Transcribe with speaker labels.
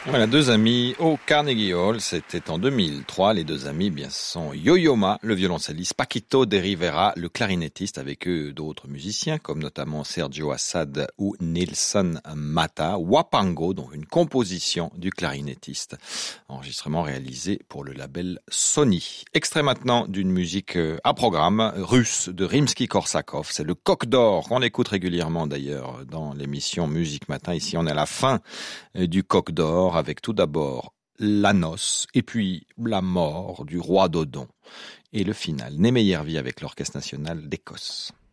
Speaker 1: Voilà, deux amis au Carnegie Hall, c'était en 2003. Les deux amis, bien, sont Yo-Yo Ma, le violoncelliste, Paquito de Rivera, le clarinettiste, avec eux d'autres musiciens, comme notamment Sergio Assad ou Nelson Mata, Wapango, donc une composition du clarinettiste. Enregistrement réalisé pour le label Sony. Extrait maintenant d'une musique à programme russe de Rimsky-Korsakov. C'est le Coq d'Or, qu'on écoute régulièrement d'ailleurs dans l'émission Musique Matin. Ici, on est à la fin du Coq d'Or, avec tout d'abord la noce, et puis la mort du roi Dodon, et le final, Néméiervi avec l'Orchestre national d'Écosse.